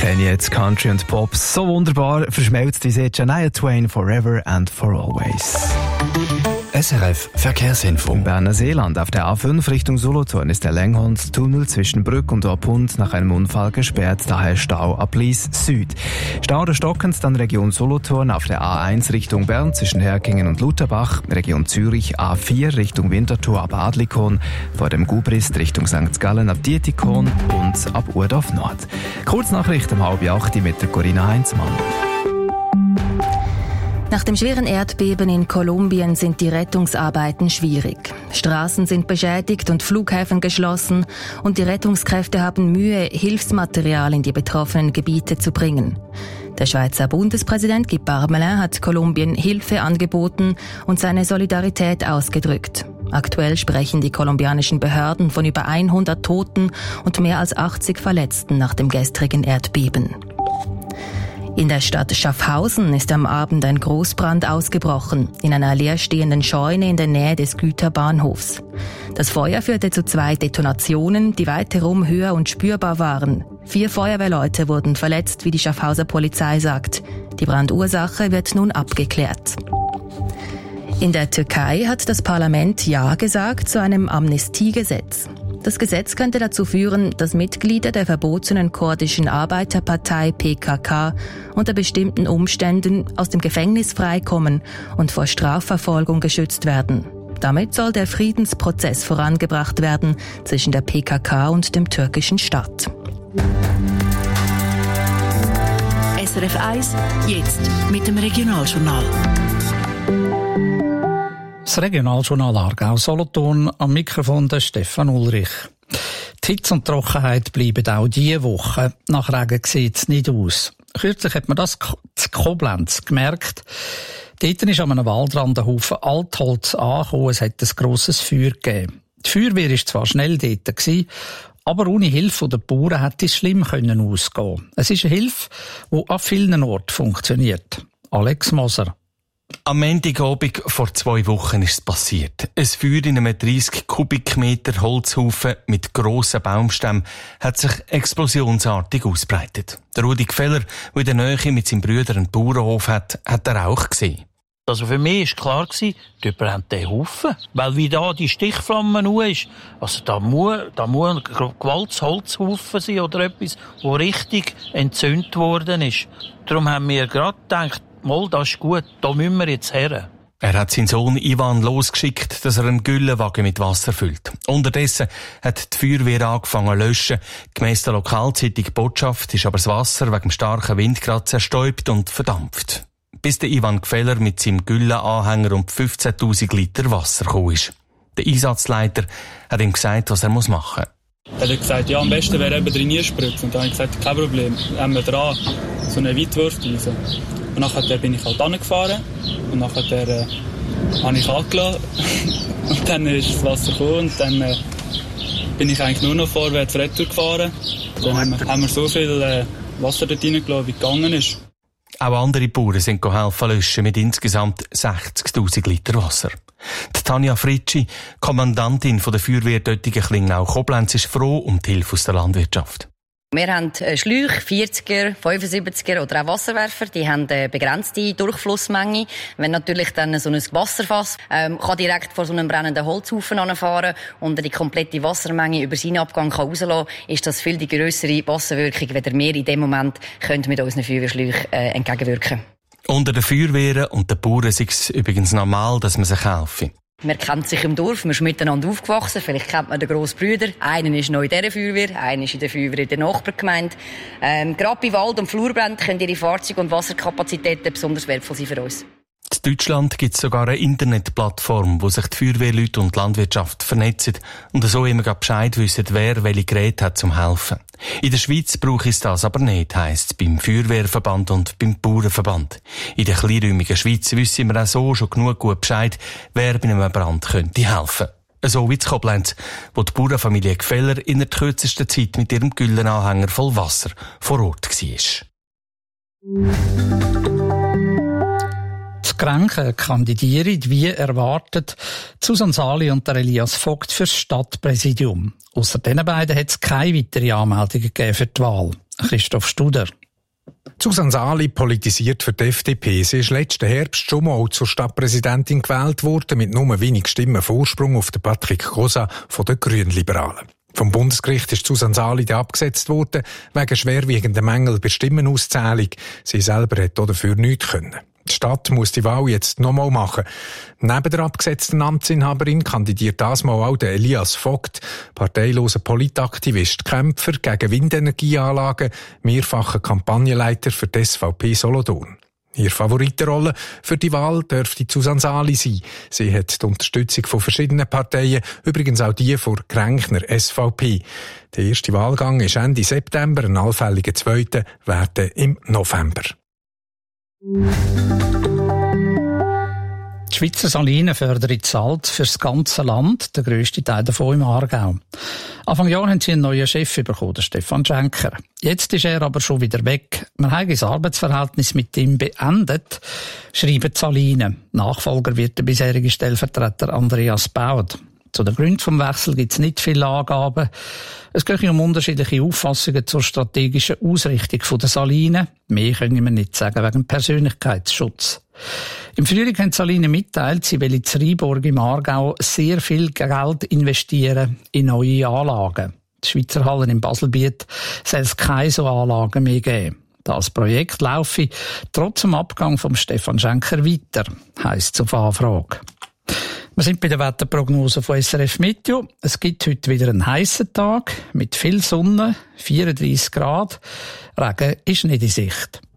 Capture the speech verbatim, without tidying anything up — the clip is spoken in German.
kennen jetzt Country und Pop so wunderbar verschmelzt wie sie Shania Twain Forever and for Always. S R F Verkehrsinfo. Im Berner Seeland auf der A fünf Richtung Solothurn ist der Lenghornstunnel zwischen Brück und Orpund nach einem Unfall gesperrt, daher Stau ab Lies Süd. Stau oder stockend dann Region Solothurn auf der A eins Richtung Bern zwischen Herkingen und Lutherbach, Region Zürich A vier Richtung Winterthur ab Adlikon, vor dem Gubrist Richtung Sankt Gallen ab Dietikon und ab Urdorf Nord. Kurznachricht um halb acht mit der Corinna Heinzmann. Nach dem schweren Erdbeben in Kolumbien sind die Rettungsarbeiten schwierig. Straßen sind beschädigt und Flughäfen geschlossen und die Rettungskräfte haben Mühe, Hilfsmaterial in die betroffenen Gebiete zu bringen. Der Schweizer Bundespräsident Guy Parmelin hat Kolumbien Hilfe angeboten und seine Solidarität ausgedrückt. Aktuell sprechen die kolumbianischen Behörden von über hundert Toten und mehr als achtzig Verletzten nach dem gestrigen Erdbeben. In der Stadt Schaffhausen ist am Abend ein Großbrand ausgebrochen, in einer leerstehenden Scheune in der Nähe des Güterbahnhofs. Das Feuer führte zu zwei Detonationen, die weiterum höher und spürbar waren. Vier Feuerwehrleute wurden verletzt, wie die Schaffhauser Polizei sagt. Die Brandursache wird nun abgeklärt. In der Türkei hat das Parlament Ja gesagt zu einem Amnestiegesetz. Das Gesetz könnte dazu führen, dass Mitglieder der verbotenen kurdischen Arbeiterpartei P K K unter bestimmten Umständen aus dem Gefängnis freikommen und vor Strafverfolgung geschützt werden. Damit soll der Friedensprozess vorangebracht werden zwischen der P K K und dem türkischen Staat. S R F eins, jetzt mit dem Regionaljournal. Das Regionaljournal Aargau-Solothurn, am Mikrofon der Stefan Ulrich. Die Hitze und Trockenheit bleiben auch diese Woche. Nach Regen sieht es nicht aus. Kürzlich hat man das in Koblenz gemerkt. Dort ist an einem Waldrand ein Haufen Altholz angekommen. Es hat ein grosses Feuer gegeben. Die Feuerwehr war zwar schnell dort gewesen, aber ohne Hilfe der Bauern hätte es schlimm können ausgehen. Es ist eine Hilfe, die an vielen Orten funktioniert. Alex Moser. Am Montagabend vor zwei Wochen ist es passiert. Ein Feuer in einem dreißig Kubikmeter Holzhaufen mit grossen Baumstämmen hat sich explosionsartig ausbreitet. Der Rudi Gfeller, der in der Nähe mit seinem Bruder einen Bauernhof hat, hat den Rauch gesehen. Also für mich war klar, die brennt den Haufen. Weil wie da die Stichflamme nur ist, also da muss, da muss ein gewaltiges Holzhaufen sein oder etwas, wo richtig entzündet worden ist. Darum haben wir gerade gedacht, mal, das ist gut, da müssen wir jetzt her. Er hat seinen Sohn Ivan losgeschickt, dass er einen Güllenwagen mit Wasser füllt. Unterdessen hat die Feuerwehr angefangen zu löschen. Gemäss der Lokalzeitung Botschaft ist aber das Wasser wegen dem starken Wind gerade zerstäubt und verdampft. Bis der Ivan Gfeller mit seinem Güllenanhänger um fünfzehntausend Liter Wasser gekommen ist. Der Einsatzleiter hat ihm gesagt, was er machen muss. Er hat gesagt, ja, am besten wäre eben drin spritzen. Und dann habe ich gesagt, kein Problem, haben wir dran, so eine Weitwurfdüse. Und nachher bin ich halt angefahren und nachher äh, habe ich angelassen und dann ist das Wasser gekommen und dann äh, bin ich eigentlich nur noch vorwärts retour gefahren. Dann haben wir, haben wir so viel äh, Wasser dort reingelassen, wie gegangen ist. Auch andere Bauern sind geholfen löschen mit insgesamt sechzigtausend Liter Wasser. Die Tanja Fritschi, Kommandantin der Feuerwehr Döttingen-Klingnau-Koblenz, ist froh um die Hilfe aus der Landwirtschaft. Wir haben Schläuche, vierziger, fünfundsiebziger oder auch Wasserwerfer. Die haben eine begrenzte Durchflussmenge. Wenn natürlich dann so ein Wasserfass ähm, kann direkt vor so einem brennenden Holzhaufen anfahren und die komplette Wassermenge über seinen Abgang kann rauslassen, ist das viel die grössere Wasserwirkung, wenn wir in dem Moment können mit unseren Feuerwehrschläuchen äh, entgegenwirken. Unter den Feuerwehren und den Bauern ist es übrigens normal, dass man sich helfe. Man kennt sich im Dorf, man ist miteinander aufgewachsen. Vielleicht kennt man den grossen Bruder. Einer ist neu in dieser Feuerwehr, einer ist in der Feuerwehr in der Nachbargemeinde. Ähm, gerade bei Wald- und Flurbrand können ihre Fahrzeuge- und Wasserkapazitäten besonders wertvoll sein für uns. In Deutschland gibt es sogar eine Internetplattform, wo sich die Feuerwehrleute und die Landwirtschaft vernetzen und so immer Bescheid wissen, wer welche Geräte hat zum Helfen. In der Schweiz brauche es das aber nicht, heisst es beim Feuerwehrverband und beim Bauernverband. In der kleinräumigen Schweiz wissen wir auch so schon genug gut Bescheid, wer bei einem Brand könnte helfen. So wie in Koblenz, wo die Bauernfamilie Gfeller in der kürzesten Zeit mit ihrem Güllenanhänger voll Wasser vor Ort war. Die Kranken kandidieren, wie erwartet, Susanne Sali und der Elias Vogt fürs Stadtpräsidium. Ausser diesen beiden hat es keine weiteren Anmeldungen gegeben für die Wahl. Christoph Studer. Susanne Sali politisiert für die F D P. Sie ist letzten Herbst schon mal zur Stadtpräsidentin gewählt worden, mit nur wenig Stimmen Vorsprung auf den Patrick Cosa von den Grünliberalen. Vom Bundesgericht ist Susanne Sali abgesetzt worden, wegen schwerwiegender Mängel bei der Stimmenauszählung. Sie selber hätte auch dafür nichts können. Die Stadt muss die Wahl jetzt nochmal machen. Neben der abgesetzten Amtsinhaberin kandidiert das mal auch der Elias Vogt, parteiloser Politaktivist, Kämpfer gegen Windenergieanlagen, mehrfacher Kampagnenleiter für die S V P Solothurn. Ihre Favoritenrolle für die Wahl dürfte Susanne Sali sein. Sie hat die Unterstützung von verschiedenen Parteien, übrigens auch die von Kränkner S V P. Der erste Wahlgang ist Ende September, ein allfälliger zweiter werden im November. Die Schweizer Salinen fördern Salz für das ganze Land, der grösste Teil davon im Aargau. Anfang Jahr haben sie einen neuen Chef bekommen, Stefan Schenker. Jetzt ist er aber schon wieder weg. Man hat das Arbeitsverhältnis mit ihm beendet, schreiben die Salinen. Nachfolger wird der bisherige Stellvertreter Andreas Baud. Zu den Gründen vom Wechsel gibt es nicht viele Angaben. Es geht um unterschiedliche Auffassungen zur strategischen Ausrichtung der Salinen. Mehr können wir nicht sagen wegen Persönlichkeitsschutz. Im Frühling haben die Salinen mitteilt, sie wollen in Freiburg im Aargau sehr viel Geld investieren in neue Anlagen. Die Schweizer Hallen im Baselbiet soll es keine so Anlagen mehr geben. Das Projekt laufe trotz dem Abgang von Stefan Schenker weiter, heisst es auf Anfrage. Wir sind bei der Wetterprognose von S R F Meteo. Es gibt heute wieder einen heissen Tag mit viel Sonne, vierunddreissig Grad. Regen ist nicht in Sicht.